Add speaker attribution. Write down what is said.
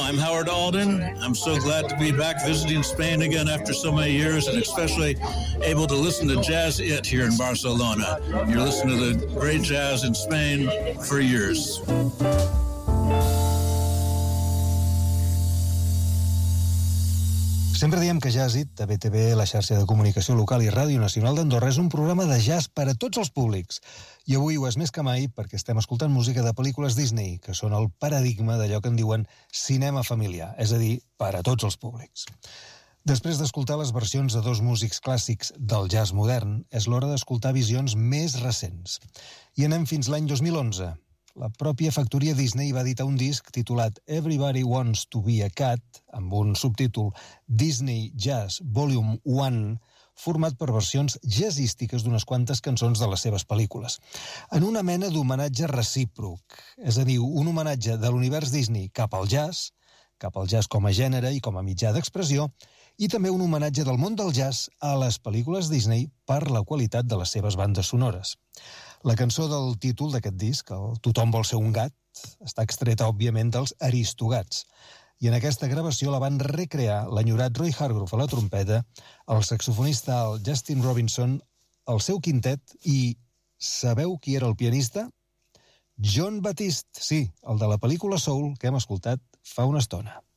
Speaker 1: I'm Howard Alden. I'm so glad to be back visiting Spain again after so many years, and especially able to listen to Jazz It here in Barcelona. You're listening to the great jazz in Spain for years.
Speaker 2: Sempre diem que Jazz It, de BTV, la xarxa de comunicació local i Ràdio Nacional d'Andorra, és un programa de jazz per a tots els públics. I avui ho és més que mai perquè estem escoltant música de pel·lícules Disney, que són el paradigma d'allò que en diuen cinema familiar, és a dir, per a tots els públics. Després d'escoltar les versions de dos músics clàssics del jazz modern, és l'hora d'escoltar visions més recents. I anem fins l'any 2011. La pròpia factoria Disney va editar un disc titulat Everybody Wants to be a Cat, amb un subtítol Disney Jazz Volume 1, format per versions jazzístiques d'unes quantes cançons de les seves pel·lícules, en una mena d'homenatge recíproc, és a dir, un homenatge de l'univers Disney cap al jazz com a gènere i com a mitjà d'expressió, i també un homenatge del món del jazz a les pel·lícules Disney per la qualitat de les seves bandes sonores. La cançó del títol d'aquest disc, el Tothom vol ser un gat, està extreta, òbviament, dels Aristogats. I en aquesta gravació la van recrear l'enyorat Roy Hargrove a la trompeta, el saxofonista el Justin Robinson, el seu quintet i... sabeu qui era el pianista? Jon Batiste, sí, el de la pel·lícula Soul que hem escoltat fa una estona.